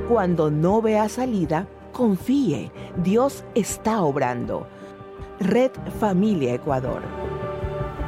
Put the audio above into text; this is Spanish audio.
Cuando no vea salida, confíe, Dios está obrando. Red Familia Ecuador.